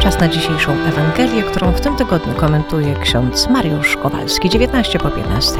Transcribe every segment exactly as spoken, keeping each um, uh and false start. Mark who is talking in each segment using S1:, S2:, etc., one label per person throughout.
S1: Czas na dzisiejszą Ewangelię, którą w tym tygodniu komentuje ksiądz Mariusz Kowalski, dziewiętnaście po piętnastej.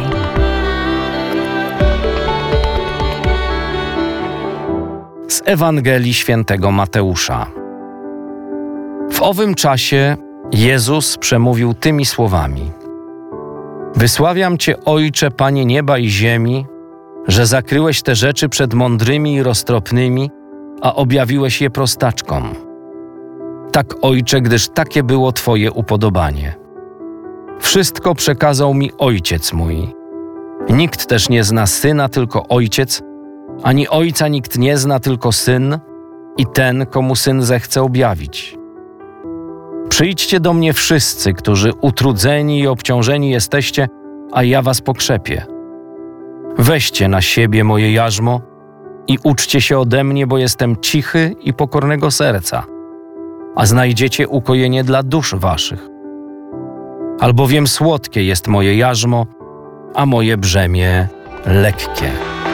S2: Z Ewangelii Świętego Mateusza. W owym czasie Jezus przemówił tymi słowami: Wysławiam Cię, Ojcze, Panie nieba i ziemi, że zakryłeś te rzeczy przed mądrymi i roztropnymi, a objawiłeś je prostaczkom. Tak, Ojcze, gdyż takie było Twoje upodobanie. Wszystko przekazał mi Ojciec mój. Nikt też nie zna Syna, tylko Ojciec, ani Ojca nikt nie zna, tylko Syn i ten, komu Syn zechce objawić. Przyjdźcie do mnie wszyscy, którzy utrudzeni i obciążeni jesteście, a ja was pokrzepię. Weźcie na siebie moje jarzmo i uczcie się ode mnie, bo jestem cichy i pokornego serca, a znajdziecie ukojenie dla dusz waszych. Albowiem słodkie jest moje jarzmo, a moje brzemię lekkie.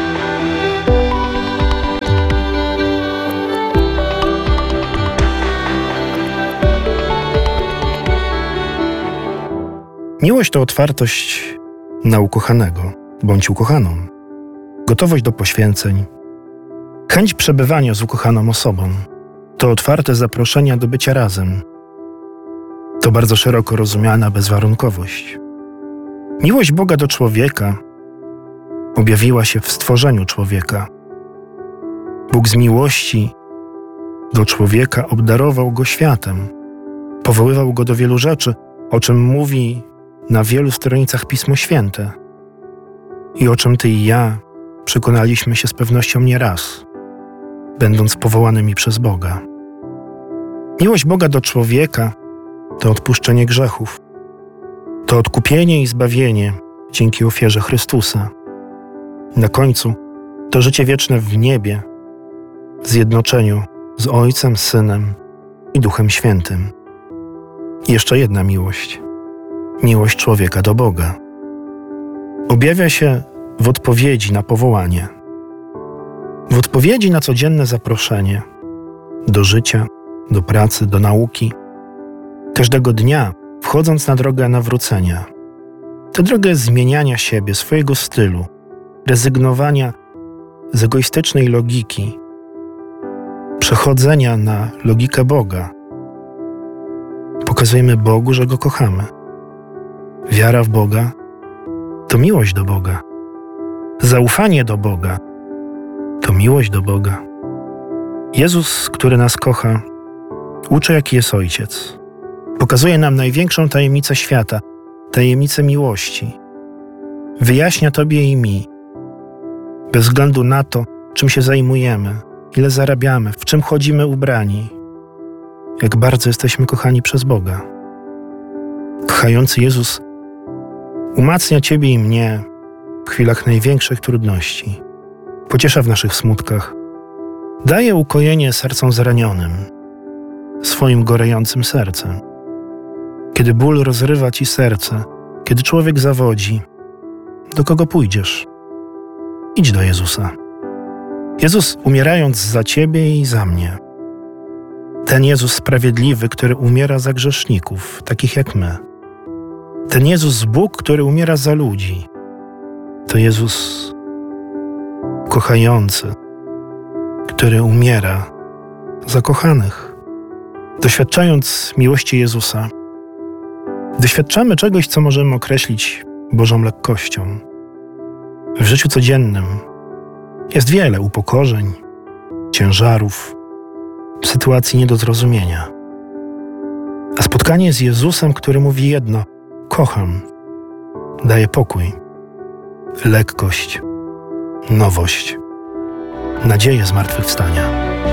S3: Miłość to otwartość na ukochanego bądź ukochaną, gotowość do poświęceń, chęć przebywania z ukochaną osobą. To otwarte zaproszenia do bycia razem. To bardzo szeroko rozumiana bezwarunkowość. Miłość Boga do człowieka objawiła się w stworzeniu człowieka. Bóg z miłości do człowieka obdarował go światem, powoływał go do wielu rzeczy, o czym mówi na wielu stronicach Pismo Święte i o czym ty i ja przekonaliśmy się z pewnością nieraz, będąc powołanymi przez Boga. Miłość Boga do człowieka to odpuszczenie grzechów, to odkupienie i zbawienie dzięki ofierze Chrystusa. Na końcu to życie wieczne w niebie, w zjednoczeniu z Ojcem, Synem i Duchem Świętym. I jeszcze jedna miłość. Miłość człowieka do Boga. Objawia się w odpowiedzi na powołanie. W odpowiedzi na codzienne zaproszenie do życia, do pracy, do nauki. Każdego dnia wchodząc na drogę nawrócenia. Tę drogę zmieniania siebie, swojego stylu, rezygnowania z egoistycznej logiki, przechodzenia na logikę Boga. Pokazujemy Bogu, że Go kochamy. Wiara w Boga to miłość do Boga. Zaufanie do Boga to miłość do Boga. Jezus, który nas kocha, uczy, jaki jest Ojciec. Pokazuje nam największą tajemnicę świata, tajemnicę miłości. Wyjaśnia Tobie i mi, bez względu na to, czym się zajmujemy, ile zarabiamy, w czym chodzimy ubrani, jak bardzo jesteśmy kochani przez Boga. Kochający Jezus umacnia Ciebie i mnie w chwilach największych trudności, pociesza w naszych smutkach, daje ukojenie sercom zranionym, swoim gorejącym sercem. Kiedy ból rozrywa Ci serce, kiedy człowiek zawodzi, do kogo pójdziesz? Idź do Jezusa. Jezus, umierając za Ciebie i za mnie, ten Jezus sprawiedliwy, który umiera za grzeszników, takich jak my. Ten Jezus Bóg, który umiera za ludzi. To Jezus kochający, który umiera za kochanych. Doświadczając miłości Jezusa, doświadczamy czegoś, co możemy określić Bożą lekkością. W życiu codziennym jest wiele upokorzeń, ciężarów, sytuacji nie do zrozumienia. A spotkanie z Jezusem, który mówi jedno: kocham, daje pokój, lekkość, nowość, nadzieję zmartwychwstania.